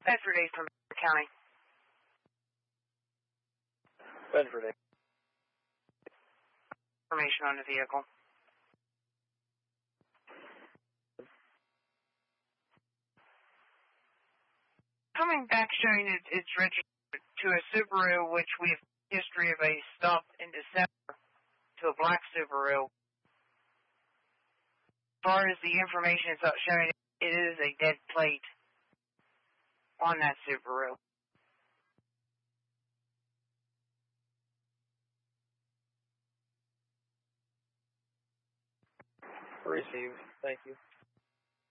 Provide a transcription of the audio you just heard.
Bedford 8 from Bedford County. Bedford 8. Information on the vehicle. Coming back showing it's registered to a Subaru, which we have history of a stop in December to a black Subaru. As far as the information it's showing, it is a dead plate on that Subaru. Received. Thank you.